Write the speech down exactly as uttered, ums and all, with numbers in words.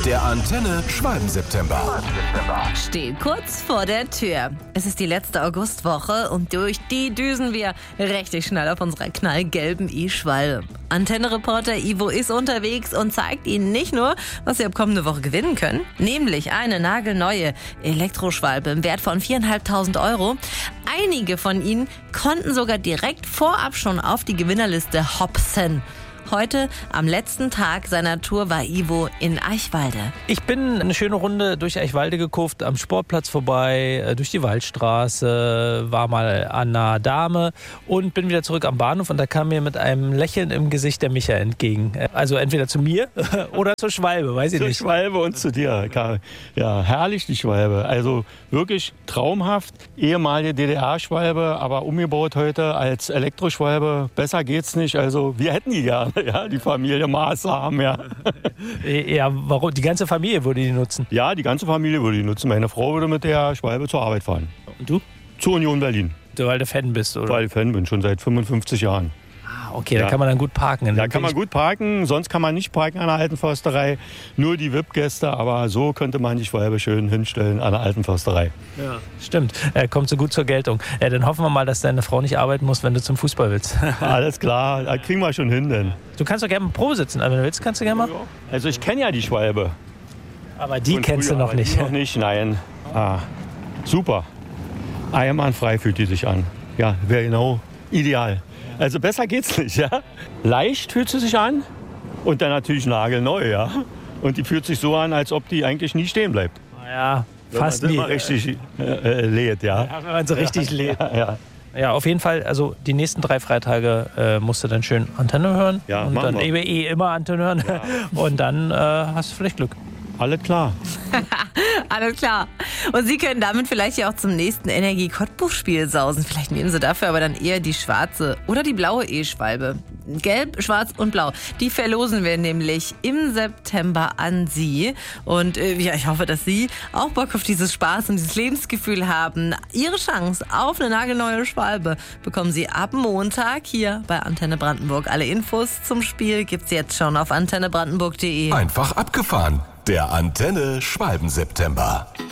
Der Antenne Schwalben-September. Steht kurz vor der Tür. Es ist die letzte Augustwoche und durch die düsen wir richtig schnell auf unserer knallgelben E-Schwalbe. Antenne-Reporter Ivo ist unterwegs und zeigt Ihnen nicht nur, was Sie ab kommende Woche gewinnen können, nämlich eine nagelneue Elektroschwalbe im Wert von viertausendfünfhundert Euro. Einige von Ihnen konnten sogar direkt vorab schon auf die Gewinnerliste hopsen. Heute, am letzten Tag seiner Tour, war Ivo in Eichwalde. Ich bin eine schöne Runde durch Eichwalde gekurft, am Sportplatz vorbei, durch die Waldstraße, war mal an einer Dame und bin wieder zurück am Bahnhof und da kam mir mit einem Lächeln im Gesicht der Micha entgegen. Also entweder zu mir oder zur Schwalbe, weiß ich zur nicht. Zur Schwalbe und zu dir, Karl. Ja, herrlich die Schwalbe. Also wirklich traumhaft. Ehemalige D D R-Schwalbe, aber umgebaut heute als Elektroschwalbe. Besser geht's nicht. Also wir hätten die gerne. Ja, die Familie Maßam, ja. Ja, warum? Die ganze Familie würde die nutzen? Ja, die ganze Familie würde die nutzen. Meine Frau würde mit der Schwalbe zur Arbeit fahren. Und du? Zur Union Berlin. Weil du Fan bist, oder? Weil ich Fan bin, schon seit fünfundfünfzig Jahren. Ah, okay, ja. Da kann man dann gut parken. Da kann man gut parken, sonst kann man nicht parken an der Alten Försterei. Nur die V I P-Gäste, aber so könnte man die Schwalbe schön hinstellen an der Alten Försterei. Ja, stimmt. Äh, kommt so gut zur Geltung. Äh, dann hoffen wir mal, dass deine Frau nicht arbeiten muss, wenn du zum Fußball willst. Alles klar, da kriegen wir schon hin denn. Du kannst doch gerne mal Probe sitzen, aber wenn du willst, kannst du gerne mal. Also ich kenne ja die Schwalbe. Aber die Von kennst früher, du noch aber nicht. Die noch nicht, nein. Ah, super. Einwandfrei fühlt die sich an. Ja, wäre genau ideal. Also besser geht's nicht, ja. Leicht fühlt sie sich an und dann natürlich nagelneu, ja. Und die fühlt sich so an, als ob die eigentlich nie stehen bleibt. Ja, fast wenn nie. man richtig äh, äh, lädt, ja. Ja, wenn man so richtig ja, lädt. Ja, ja. Ja, auf jeden Fall, also die nächsten drei Freitage äh, musst du dann schön Antenne hören. Ja, und machen dann wir. eh, eh immer Antenne hören. Ja. Und dann äh, hast du vielleicht Glück. Alles klar. Alles klar. Und Sie können damit vielleicht ja auch zum nächsten Energie-Cottbus-Spiel sausen. Vielleicht nehmen Sie dafür aber dann eher die schwarze oder die blaue E-Schwalbe. Gelb, schwarz und blau. Die verlosen wir nämlich im September an Sie. Und äh, ja, ich hoffe, dass Sie auch Bock auf dieses Spaß und dieses Lebensgefühl haben. Ihre Chance auf eine nagelneue Schwalbe bekommen Sie ab Montag hier bei Antenne Brandenburg. Alle Infos zum Spiel gibt's jetzt schon auf antenne brandenburg punkt de. Einfach abgefahren. Der Antenne Schwalben-September.